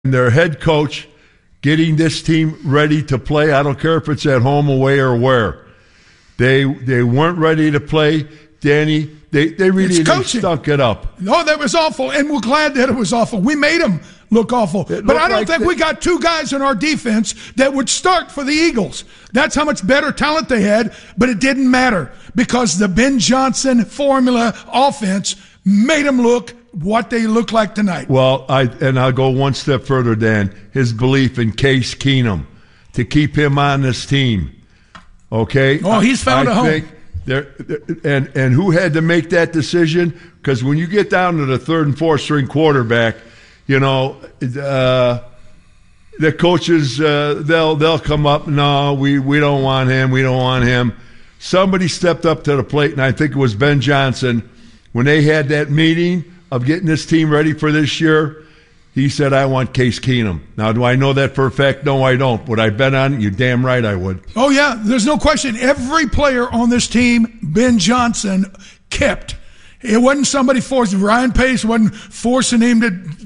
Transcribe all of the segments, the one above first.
their head coach getting this team ready to play. I don't care if it's at home, away, or where. They weren't ready to play, Danny. They really stunk it up. No, that was awful, and we're glad that it was awful. We made them look awful. But I don't think we got two guys in our defense that would start for the Eagles. That's how much better talent they had, but it didn't matter because the Ben Johnson formula offense made them look what they look like tonight. Well, I'll go one step further, Dan. His belief in Case Keenum to keep him on this team. Okay? Oh, he's found a home. And who had to make that decision? Because when you get down to the third and fourth string quarterback, the coaches they'll come up. No, we don't want him. We don't want him. Somebody stepped up to the plate, and I think it was Ben Johnson when they had that meeting of getting this team ready for this year. He said, I want Case Keenum. Now, do I know that for a fact? No, I don't. Would I bet on it? You're damn right I would. Oh, yeah. There's no question. Every player on this team, Ben Johnson kept. It wasn't somebody forced. Ryan Pace wasn't forcing him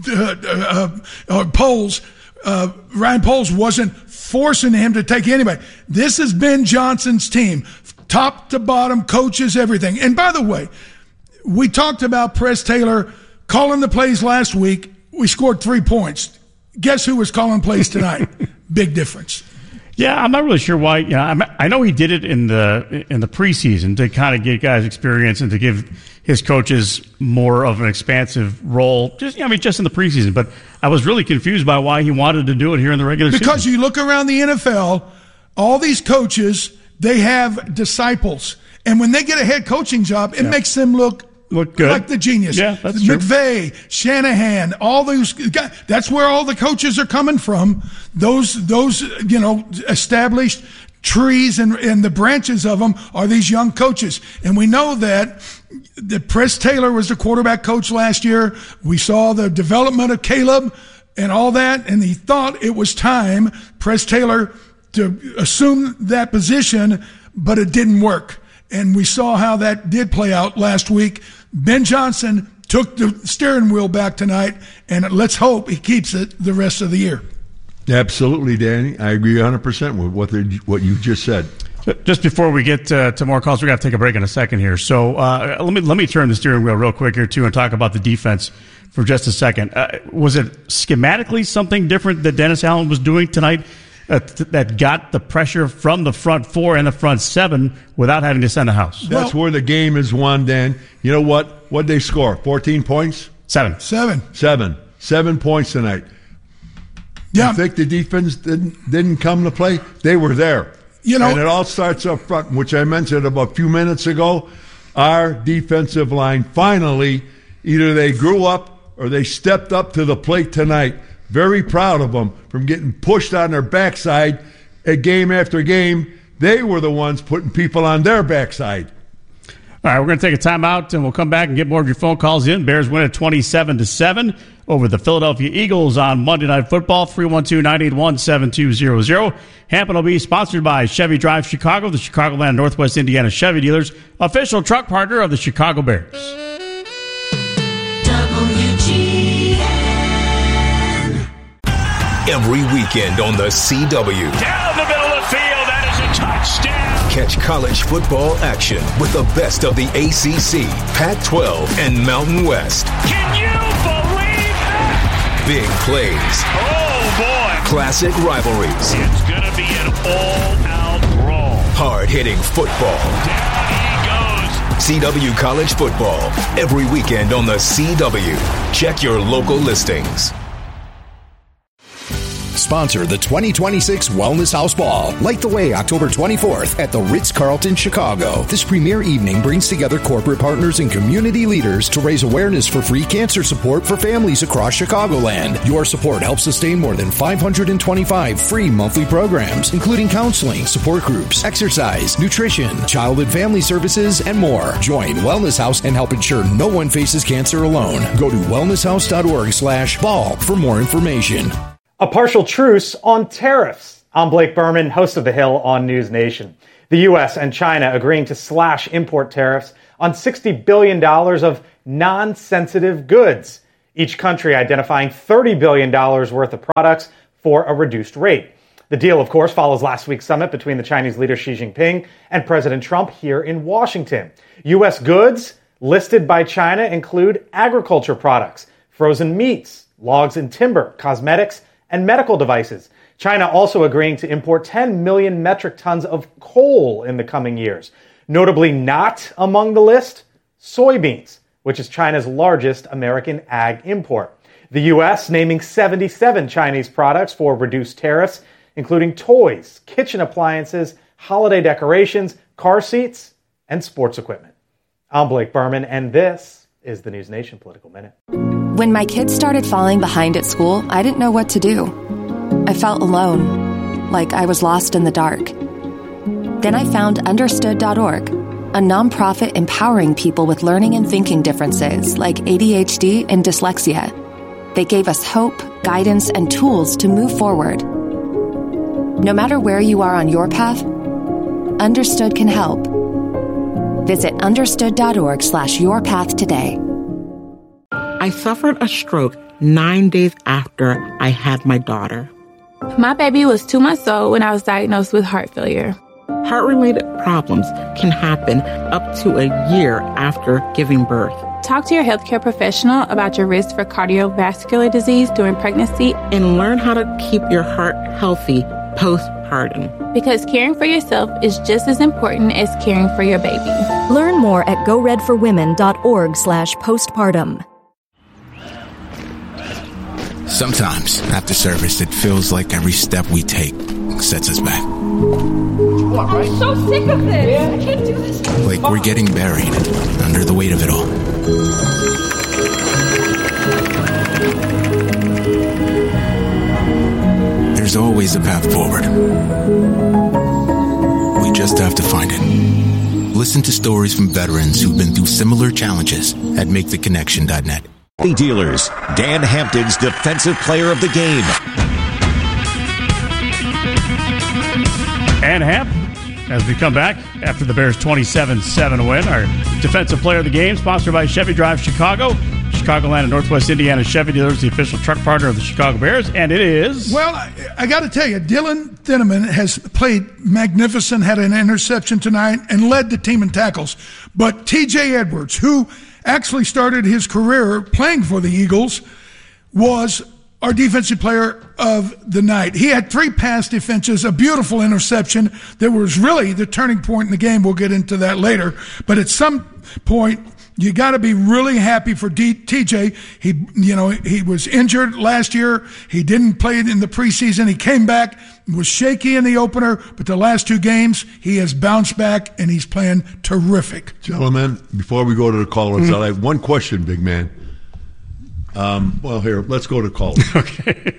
to Poles. Ryan Poles wasn't forcing him to take anybody. This is Ben Johnson's team. Top to bottom, coaches, everything. And by the way, we talked about Press Taylor calling the plays last week. We scored 3 points. Guess who was calling plays tonight? Big difference. Yeah, I'm not really sure why. I know he did it in the preseason to kind of get guys experience and to give his coaches more of an expansive role. Just in the preseason. But I was really confused by why he wanted to do it here in the regular season. Because you look around the NFL, all these coaches, they have disciples, and when they get a head coaching job, it makes them look good, like the genius. Yeah, that's true. McVay, Shanahan, all those guys. That's where all the coaches are coming from. Those established trees and the branches of them are these young coaches. And we know that Press Taylor was the quarterback coach last year. We saw the development of Caleb and all that, and he thought it was time, Press Taylor, to assume that position, but it didn't work. And we saw how that did play out last week. Ben Johnson took the steering wheel back tonight, and let's hope he keeps it the rest of the year. Absolutely, Danny. I agree 100% with what you just said. Just before we get to more calls, we're going to take a break in a second here. So let me turn the steering wheel real quick here, too, and talk about the defense for just a second. Was it schematically something different that Dennis Allen was doing tonight that got the pressure from the front four and the front seven without having to send a house? That's where the game is won, Dan. You know what? What'd they score? 14 points? 7 points tonight. Yeah. You think the defense didn't come to play? They were there. And it all starts up front, which I mentioned about a few minutes ago. Our defensive line finally, either they grew up or they stepped up to the plate tonight. Very proud of them from getting pushed on their backside at game after game. They were the ones putting people on their backside. All right, we're going to take a timeout, and we'll come back and get more of your phone calls in. Bears win at 27-7 over the Philadelphia Eagles on Monday Night Football, 312-981-7200. Hampton will be sponsored by Chevy Drive Chicago, the Chicagoland Northwest Indiana Chevy dealers, official truck partner of the Chicago Bears. Every weekend on the CW. Down the middle of the field, that is a touchdown. Catch college football action with the best of the ACC, Pac-12, and Mountain West. Can you believe that? Big plays. Oh, boy. Classic rivalries. It's going to be an all-out brawl. Hard-hitting football. Down he goes. CW College Football. Every weekend on the CW. Check your local listings. Sponsor the 2026 Wellness House Ball. Light the way October 24th at the Ritz-Carlton, Chicago. This premier evening brings together corporate partners and community leaders to raise awareness for free cancer support for families across Chicagoland. Your support helps sustain more than 525 free monthly programs, including counseling, support groups, exercise, nutrition, child and family services, and more. Join Wellness House and help ensure no one faces cancer alone. Go to wellnesshouse.org/ball for more information. A partial truce on tariffs. I'm Blake Berman, host of The Hill on News Nation. The U.S. and China agreeing to slash import tariffs on $60 billion of non-sensitive goods. each country identifying $30 billion worth of products for a reduced rate. The deal, of course, follows last week's summit between the Chinese leader Xi Jinping and President Trump here in Washington. U.S. goods listed by China include agriculture products, frozen meats, logs and timber, cosmetics, and medical devices. China also agreeing to import 10 million metric tons of coal in the coming years. Notably not among the list, soybeans, which is China's largest American ag import. The U.S. naming 77 Chinese products for reduced tariffs, including toys, kitchen appliances, holiday decorations, car seats, and sports equipment. I'm Blake Berman, and this is the News Nation Political Minute. When my kids started falling behind at school, I didn't know what to do. I felt alone, like I was lost in the dark. Then I found Understood.org, a nonprofit empowering people with learning and thinking differences like ADHD and dyslexia. They gave us hope, guidance, and tools to move forward. No matter where you are on your path, Understood can help. Visit understood.org/yourpath today. I suffered a stroke 9 days after I had my daughter. My baby was 2 months old when I was diagnosed with heart failure. Heart-related problems can happen up to a year after giving birth. Talk to your healthcare professional about your risk for cardiovascular disease during pregnancy and learn how to keep your heart healthy postpartum. Because caring for yourself is just as important as caring for your baby. Learn more at goredforwomen.org/postpartum. Sometimes, after service, it feels like every step we take sets us back. I'm so sick of this. I can't do this. Like we're getting buried under the weight of it all. There's always a path forward. We just have to find it. Listen to stories from veterans who've been through similar challenges at MakeTheConnection.net. Dealers, Dan Hampton's Defensive Player of the Game. And Hamp, as we come back after the Bears' 27-7 win, our Defensive Player of the Game, sponsored by Chevy Drive Chicago, Chicagoland and Northwest Indiana Chevy Dealers, the official truck partner of the Chicago Bears, and it is... Well, I got to tell you, Dylan Thieneman has played magnificent, had an interception tonight, and led the team in tackles. But T.J. Edwards, who actually started his career playing for the Eagles, was our defensive player of the night. He had 3 pass defenses, a beautiful interception that was really the turning point in the game. We'll get into that later. But at some point, you got to be really happy for TJ. He was injured last year. He didn't play in the preseason. He came back, was shaky in the opener, but the last 2 games, he has bounced back, and he's playing terrific. Gentlemen, before we go to the callers, I have one question, big man. Well, here, let's go to callers. Okay.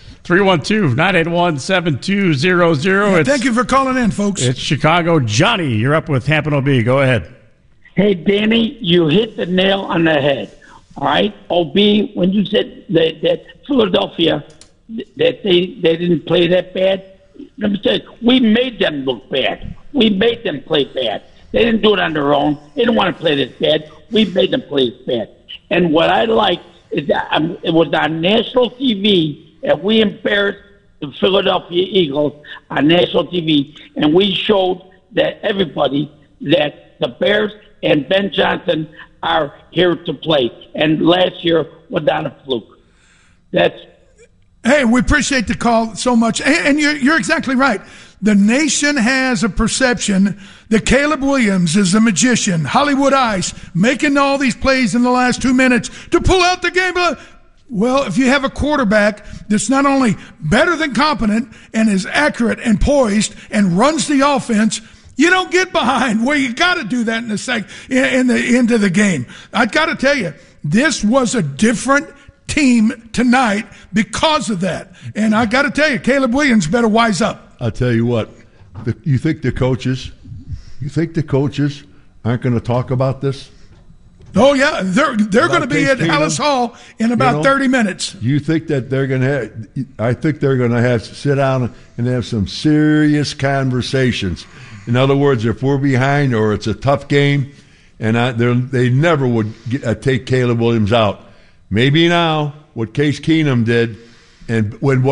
312-981-7200. Thank you for calling in, folks. It's Chicago. Johnny, you're up with Hampton OB. Go ahead. Hey, Danny, you hit the nail on the head. All right? OB, when you said that Philadelphia, that they didn't play that bad, let me tell you, we made them look bad. We made them play bad. They didn't do it on their own. They didn't want to play this bad. We made them play this bad. And what I liked is that it was on national TV, and we embarrassed the Philadelphia Eagles on national TV, and we showed that everybody that the Bears and Ben Johnson are here to play. And last year was not a fluke. Hey, we appreciate the call so much. And you're exactly right. The nation has a perception that Caleb Williams is a magician, Hollywood Ice, making all these plays in the last 2 minutes to pull out the game. Well, if you have a quarterback that's not only better than competent and is accurate and poised and runs the offense, you don't get behind. Well, you got to do that in the end of the game. I got to tell you, this was a different team tonight because of that. And I got to tell you, Caleb Williams better wise up. I'll tell you what. You think the coaches aren't going to talk about this? Oh yeah, they're going to be at Hallis Hall in about 30 minutes. You think that they're going to? I think they're going to have to sit down and have some serious conversations. In other words, if we're behind or it's a tough game, and they never would take Caleb Williams out. maybe now what Case Keenum did and when what